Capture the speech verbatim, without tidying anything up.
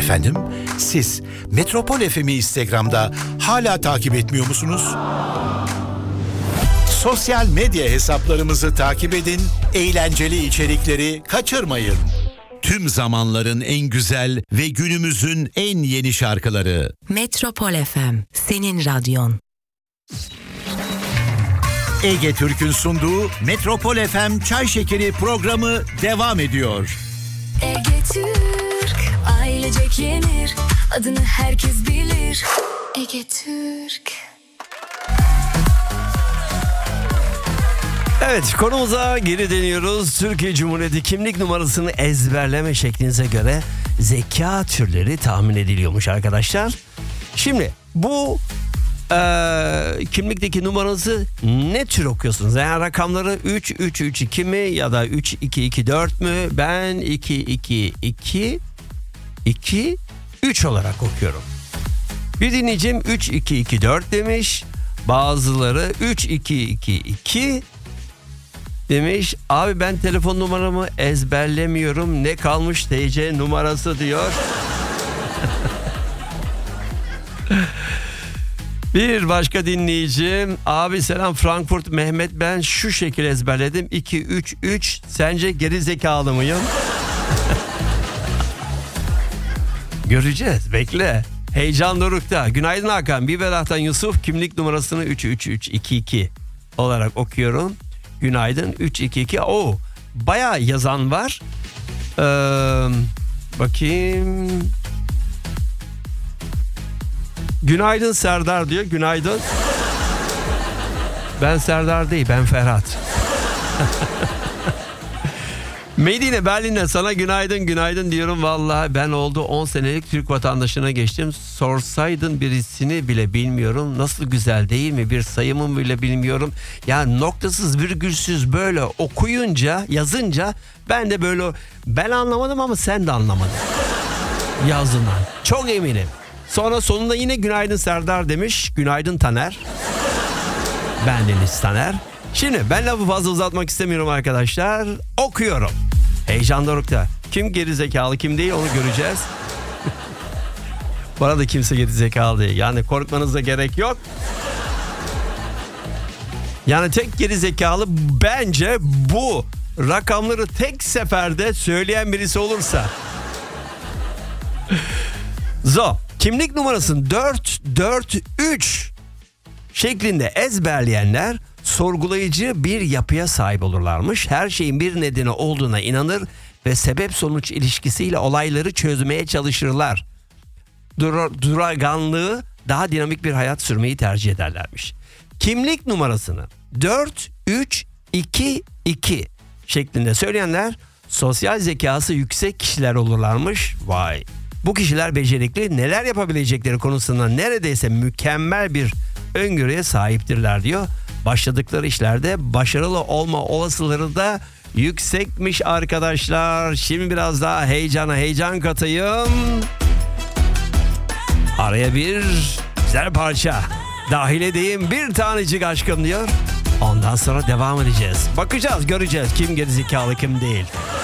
Efendim, siz Metropol F M'i Instagram'da hala takip etmiyor musunuz? Sosyal medya hesaplarımızı takip edin, eğlenceli içerikleri kaçırmayın. Tüm zamanların en güzel ve günümüzün en yeni şarkıları. Metropol F M, senin radyon. Ege Türk'ün sunduğu Metropol F M Çay Şekeri programı devam ediyor. Ege Türk, ailecek yenir, adını herkes bilir. Ege Türk. Evet, konumuza geri dönüyoruz. Türkiye Cumhuriyeti kimlik numarasını ezberleme şeklinize göre zeka türleri tahmin ediliyormuş arkadaşlar. Şimdi bu e, kimlikteki numaranızı ne tür okuyorsunuz? Yani rakamları üç üç üç iki mi ya da üç iki iki dört mü? Ben iki iki iki iki üç olarak okuyorum. Bir dinleyicim üç iki iki dört demiş. Bazıları üç iki iki iki demiş. Abi ben telefon numaramı ezberlemiyorum. Ne kalmış T C numarası diyor. Bir başka dinleyicim. Abi selam Frankfurt Mehmet, ben şu şekil ezberledim. iki üç üç. Sence geri zekalı mıyım? Göreceğiz, bekle. Heyecan dorukta. Günaydın Hakan. Biberah'tan Yusuf, kimlik numarasını üç üç üç iki iki olarak okuyorum. Günaydın üç iki iki. Oo, bayağı yazan var. Ee, bakayım. Günaydın Serdar diyor. Günaydın. Ben Serdar değil, ben Ferhat. Medine Berlin'e sana günaydın günaydın diyorum. Vallahi ben oldu on senelik Türk vatandaşına geçtim. Sorsaydın birisini bile bilmiyorum. Nasıl güzel değil mi? Bir sayımı bile bilmiyorum. Ya noktasız virgülsüz böyle okuyunca, yazınca ben de böyle, ben anlamadım ama sen de anlamadın. Yazdığından. Çok eminim. Sonra sonunda yine günaydın Serdar demiş. Günaydın Taner. Ben Deniz Taner. Şimdi ben lafı fazla uzatmak istemiyorum arkadaşlar. Okuyorum. Heyecan dorukta. Kim geri zekalı kim değil onu göreceğiz. Bana da kimse geri zekalı değil. Yani korkmanıza gerek yok. Yani tek geri zekalı bence bu. Rakamları tek seferde söyleyen birisi olursa. Zo. Kimlik numarasını dört dört üç şeklinde ezberleyenler sorgulayıcı bir yapıya sahip olurlarmış. Her şeyin bir nedeni olduğuna inanır ve sebep sonuç ilişkisiyle olayları çözmeye çalışırlar. Dur- duraganlığı daha dinamik bir hayat sürmeyi tercih ederlermiş. Kimlik numarasını dört üç iki iki şeklinde söyleyenler sosyal zekası yüksek kişiler olurlarmış. Vay. Bu kişiler becerikli, neler yapabilecekleri konusunda neredeyse mükemmel bir öngörüye sahiptirler diyor. Başladıkları işlerde başarılı olma olasılıkları da yüksekmiş arkadaşlar. Şimdi biraz daha heyecana heyecan katayım. Araya bir güzel parça dahil edeyim, bir tanecik aşkım diyor. Ondan sonra devam edeceğiz. Bakacağız, göreceğiz kim gerizekalı kim değil.